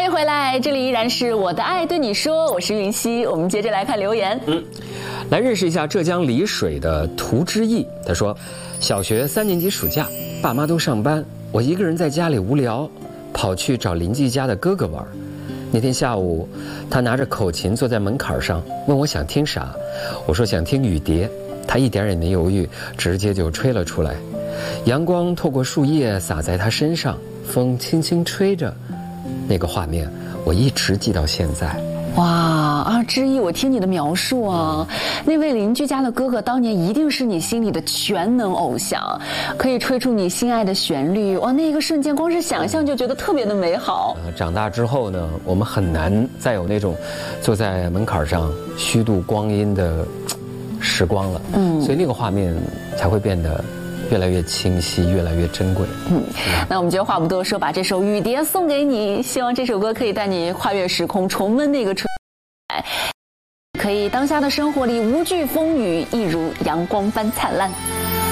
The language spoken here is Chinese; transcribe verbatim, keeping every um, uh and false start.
欢迎回来，这里依然是我的爱对你说，我是云溪。我们接着来看留言。 嗯，来认识一下浙江丽水的涂之义。他说，小学三年级暑假，爸妈都上班，我一个人在家里无聊，跑去找邻居家的哥哥玩。那天下午，他拿着口琴坐在门槛上，问我想听啥，我说想听雨蝶，他一点也没犹豫，直接就吹了出来。阳光透过树叶洒在他身上，风轻轻吹着，那个画面我一直记到现在。 哇啊，之一，我听你的描述啊，那位邻居家的哥哥当年一定是你心里的全能偶像，可以吹出你心爱的旋律。哇，那一个瞬间光是想象就觉得特别的美好。 呃、长大之后呢，我们很难再有那种坐在门槛上虚度光阴的时光了。嗯，所以那个画面才会变得越来越清晰，越来越珍贵。 嗯，那我们就话不多说，把这首《雨蝶》送给你，希望这首歌可以带你跨越时空，重温那个春来，可以当下的生活里无惧风雨，一如阳光般灿烂。